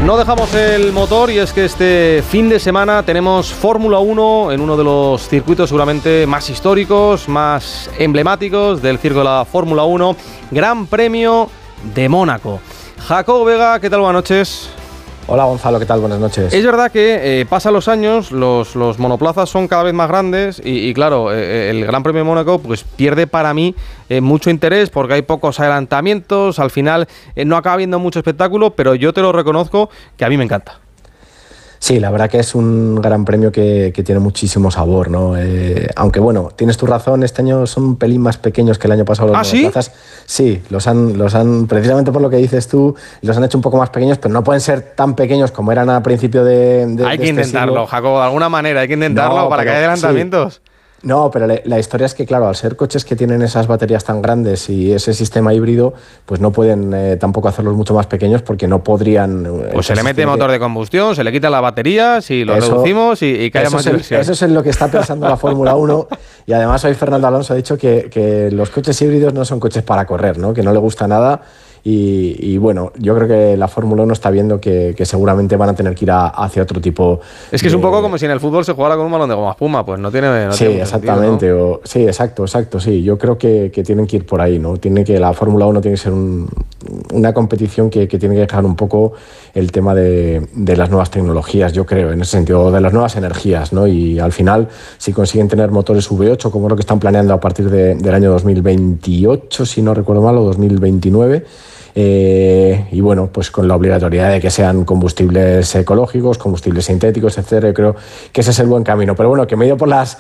No dejamos el motor y es que este fin de semana tenemos Fórmula 1 en uno de los circuitos seguramente más históricos, más emblemáticos del circo de la Fórmula 1, Gran Premio de Mónaco. Jacobo Vega, ¿qué tal? Buenas noches. Hola Gonzalo, ¿qué tal? Buenas noches. Es verdad que pasan los años, los monoplazas son cada vez más grandes y claro, el Gran Premio de Mónaco pues pierde para mí mucho interés porque hay pocos adelantamientos, al final no acaba habiendo mucho espectáculo, pero yo te lo reconozco que a mí me encanta. Sí, la verdad que es un gran premio que tiene muchísimo sabor, ¿no? Aunque bueno, tienes tu razón, este año son un pelín más pequeños que el año pasado los monoplazas. ¿Sí? Sí, los han, precisamente por lo que dices tú, los han hecho un poco más pequeños, pero no pueden ser tan pequeños como eran a principio de hay que intentarlo, Jacobo, de alguna manera hay que intentarlo para que haya adelantamientos. Sí. No, pero la historia es que, claro, al ser coches que tienen esas baterías tan grandes y ese sistema híbrido, pues no pueden tampoco hacerlos mucho más pequeños porque no podrían... Pues se le mete motor de combustión, se le quita la batería, si lo reducimos y que haya más diversión. Eso es en lo que está pensando la Fórmula 1 y además hoy Fernando Alonso ha dicho que los coches híbridos no son coches para correr, ¿no? Que no le gusta nada. Y bueno, yo creo que la Fórmula 1 está viendo que seguramente van a tener que ir hacia otro tipo. Es que es un poco como si en el fútbol se jugara con un balón de goma espuma, pues no tiene sí, exactamente. Sentido, ¿no? Sí, exacto. Sí, yo creo que tienen que ir por ahí, ¿no? La Fórmula 1 tiene que ser una competición que tiene que dejar un poco el tema de las nuevas tecnologías, yo creo, en ese sentido, de las nuevas energías, ¿no? Y al final, si consiguen tener motores V8, como es lo que están planeando a partir del año 2028, si no recuerdo mal, o 2029. Y bueno, pues con la obligatoriedad de que sean combustibles ecológicos, combustibles sintéticos, etcétera. Yo creo que ese es el buen camino. Pero bueno, que me he ido por las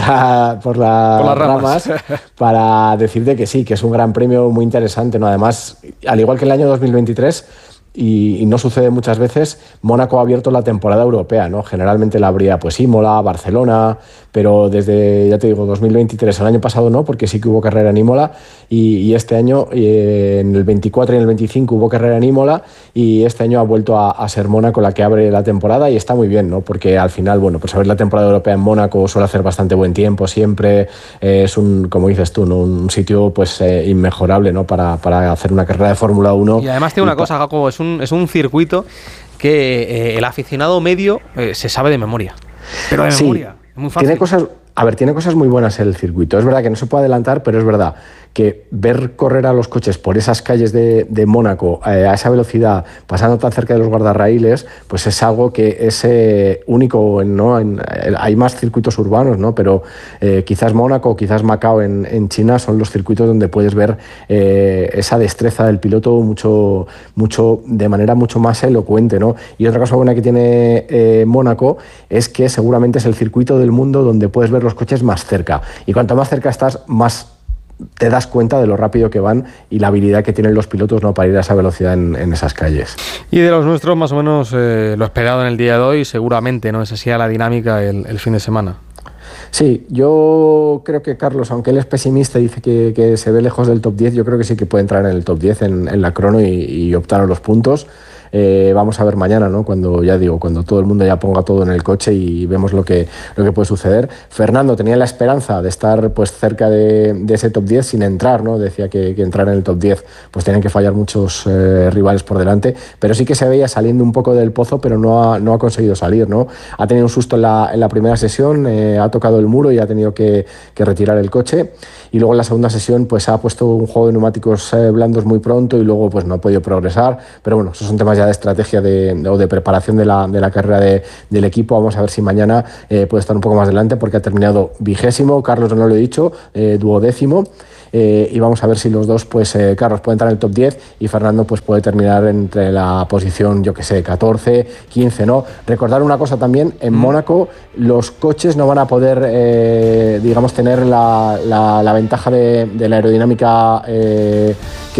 ramas para decirte que sí, que es un gran premio muy interesante, ¿no? Además, al igual que el año 2023, y no sucede muchas veces, Mónaco ha abierto la temporada europea, ¿no? Generalmente la abría pues Imola, Barcelona, pero desde, ya te digo, 2023, el año pasado no, porque sí que hubo carrera en Imola, y este año, en el 24 y en el 25 hubo carrera en Imola, y este año ha vuelto a ser Mónaco la que abre la temporada, y está muy bien, ¿no? Porque al final, bueno, pues abrir la temporada europea en Mónaco suele hacer bastante buen tiempo siempre, es como dices tú, ¿no? Un sitio pues inmejorable, ¿no? Para hacer una carrera de Fórmula 1. Y además tiene una cosa, Jacobo, es un circuito que el aficionado medio se sabe de memoria. Pero de memoria, es muy fácil. Tiene cosas muy buenas el circuito. Es verdad que no se puede adelantar, pero es verdad que ver correr a los coches por esas calles de Mónaco a esa velocidad, pasando tan cerca de los guardarraíles, pues es algo que es único, ¿no? Hay más circuitos urbanos, ¿no? Pero quizás Mónaco o quizás Macao en China son los circuitos donde puedes ver esa destreza del piloto mucho de manera mucho más elocuente, ¿no? Y otra cosa buena que tiene Mónaco es que seguramente es el circuito del mundo donde puedes ver los coches más cerca. Y cuanto más cerca estás, más te das cuenta de lo rápido que van y la habilidad que tienen los pilotos, ¿no? Para ir a esa velocidad en esas calles. Y de los nuestros, más o menos lo esperado en el día de hoy, seguramente, ¿no? Esa sea la dinámica el fin de semana. Sí, yo creo que Carlos, aunque él es pesimista y dice que se ve lejos del top 10, yo creo que sí que puede entrar en el top 10 en la crono y optar a los puntos. Vamos a ver mañana, ¿no? Cuando todo el mundo ya ponga todo en el coche y vemos lo que puede suceder. Fernando tenía la esperanza de estar pues cerca de ese top 10 sin entrar, ¿no? Decía que entrar en el top 10 pues tenían que fallar muchos rivales por delante, pero sí que se veía saliendo un poco del pozo, pero no ha conseguido salir, ¿no? Ha tenido un susto en la primera sesión, ha tocado el muro y ha tenido que retirar el coche, y luego en la segunda sesión pues ha puesto un juego de neumáticos blandos muy pronto y luego pues no ha podido progresar, pero bueno, esos son temas ya de estrategia o de preparación de la carrera del equipo. Vamos a ver si mañana puede estar un poco más adelante, porque ha terminado 20º, Carlos no lo he dicho, 12º. Y vamos a ver si los dos, pues Carlos puede entrar en el top 10 y Fernando pues puede terminar entre la posición, yo que sé, 14, 15, ¿no? Recordar una cosa también, en Mónaco los coches no van a poder, digamos, tener la ventaja de la aerodinámica